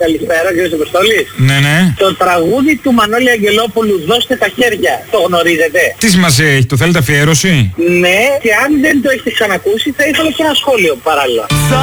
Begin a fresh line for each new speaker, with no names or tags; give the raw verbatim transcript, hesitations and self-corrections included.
καλησπέρα κύριε Αποστόλης.
Ναι, ναι.
Το τραγούδι του Μανώλη Αγγελόπουλου, δώστε τα χέρια, το γνωρίζετε?
Τι σημασία έχει, το θέλετε αφιέρωση?
Ναι, και αν δεν το έχετε ξανακούσει θα ήθελα και ένα σχόλιο παράλληλα.